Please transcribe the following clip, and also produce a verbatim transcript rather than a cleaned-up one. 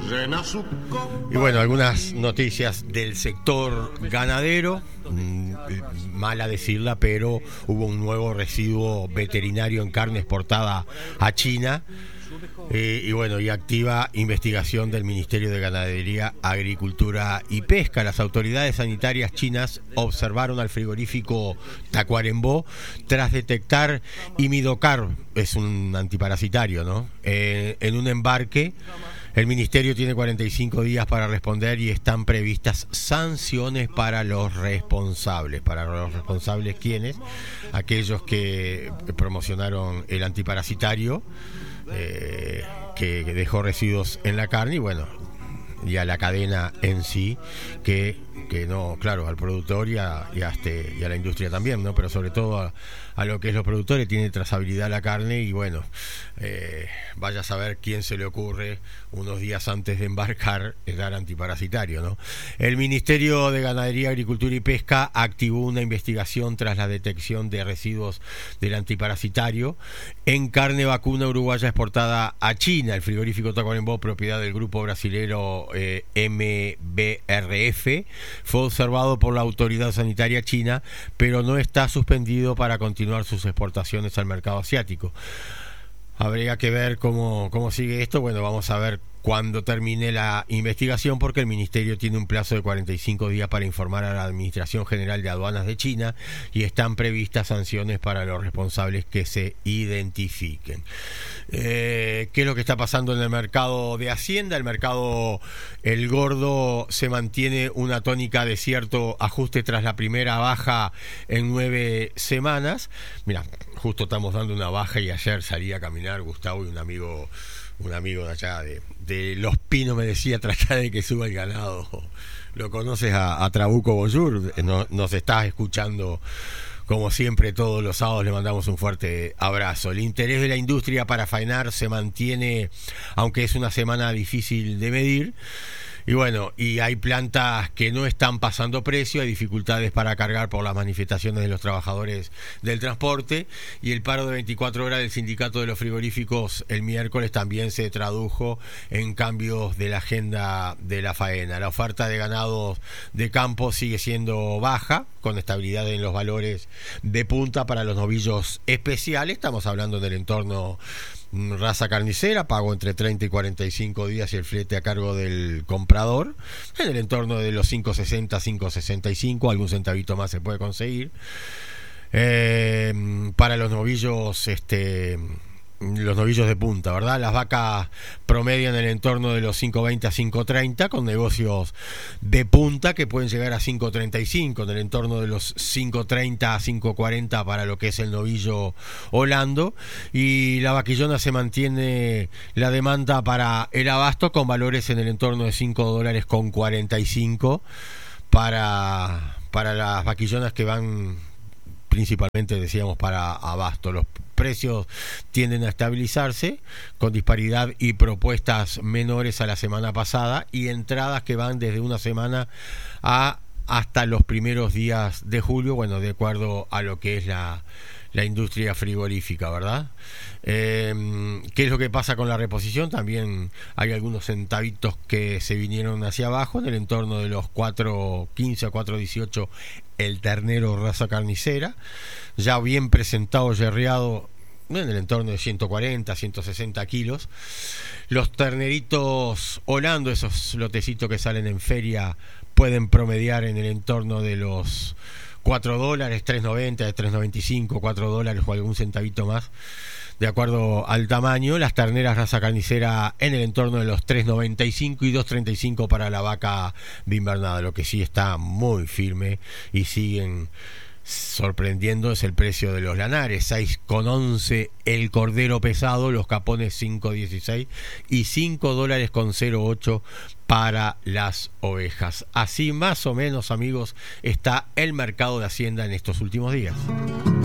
Y bueno, algunas noticias del sector ganadero, mala decirla, pero hubo un nuevo residuo veterinario en carne exportada a China. Eh, y bueno, y activa investigación del Ministerio de Ganadería, Agricultura y Pesca. Las autoridades sanitarias chinas observaron al frigorífico Tacuarembó tras detectar imidocar, es un antiparasitario, ¿no? Eh, en un embarque. El Ministerio tiene cuarenta y cinco días para responder y están previstas sanciones para los responsables. ¿Para los responsables quiénes? Aquellos que promocionaron el antiparasitario, eh, que, que dejó residuos en la carne, y bueno, y a la cadena en sí, que, que no, claro, al productor y a, y, a este, y a la industria también, ¿no? Pero sobre todo a, a lo que es los productores, tiene trazabilidad la carne y bueno, eh, vaya a saber quién se le ocurre unos días antes de embarcar dar antiparasitario, ¿no? El Ministerio de Ganadería, Agricultura y Pesca activó una investigación tras la detección de residuos del antiparasitario en carne vacuna uruguaya exportada a China. El frigorífico Tacuarembó, propiedad del grupo brasilero eh, M B R F, fue observado por la autoridad sanitaria china, pero no está suspendido para continuar sus exportaciones al mercado asiático. Habría que ver cómo, cómo sigue esto. Bueno, vamos a ver cuando termine la investigación, porque el Ministerio tiene un plazo de cuarenta y cinco días para informar a la Administración General de Aduanas de China y están previstas sanciones para los responsables que se identifiquen. Eh, ¿Qué es lo que está pasando en el mercado de Hacienda? El mercado, el gordo, se mantiene una tónica de cierto ajuste tras la primera baja en nueve semanas. Mira, justo estamos dando una baja y ayer salí a caminar Gustavo y un amigo... Un amigo de allá, de, de Los Pinos, me decía, trata de que suba el ganado. Lo conoces a, a Trabuco Bonjour, no, nos estás escuchando como siempre todos los sábados, le mandamos un fuerte abrazo. El interés de la industria para faenar se mantiene, aunque es una semana difícil de medir. Y bueno, y hay plantas que no están pasando precio, hay dificultades para cargar por las manifestaciones de los trabajadores del transporte, y el paro de veinticuatro horas del sindicato de los frigoríficos el miércoles también se tradujo en cambios de la agenda de la faena. La oferta de ganados de campo sigue siendo baja, con estabilidad en los valores de punta para los novillos especiales. Estamos hablando del entorno raza carnicera, pago entre treinta y cuarenta y cinco días y el flete a cargo del comprador, en el entorno de los cinco sesenta, cinco sesenta y cinco, algún centavito más se puede conseguir. Eh, para los novillos, este... los novillos de punta, ¿verdad? Las vacas promedian en el entorno de los cinco veinte a cinco treinta, con negocios de punta que pueden llegar a cinco treinta y cinco, en el entorno de los cinco treinta a cinco cuarenta para lo que es el novillo holando, y la vaquillona se mantiene la demanda para el abasto con valores en el entorno de cinco dólares con cuarenta y cinco para, para las vaquillonas que van principalmente, decíamos, para abasto. Los precios tienden a estabilizarse con disparidad y propuestas menores a la semana pasada y entradas que van desde una semana a hasta los primeros días de julio, bueno, de acuerdo a lo que es la, la industria frigorífica, ¿verdad? Eh, ¿Qué es lo que pasa con la reposición? También hay algunos centavitos que se vinieron hacia abajo, en el entorno de los cuatro quince a cuatro dieciocho el ternero raza carnicera, ya bien presentado, yerreado, en el entorno de ciento cuarenta, ciento sesenta kilos. Los terneritos holando, esos lotecitos que salen en feria, pueden promediar en el entorno de los cuatro dólares, tres noventa, tres noventa y cinco, cuatro dólares o algún centavito más, de acuerdo al tamaño. Las terneras raza carnicera en el entorno de los tres noventa y cinco y dos treinta y cinco para la vaca de invernada. Lo que sí está muy firme y siguen sorprendiendo es el precio de los lanares, seis con once el cordero pesado, los capones cinco dieciséis y cinco dólares con cero ocho para las ovejas. Así más o menos, amigos, está el mercado de Hacienda en estos últimos días.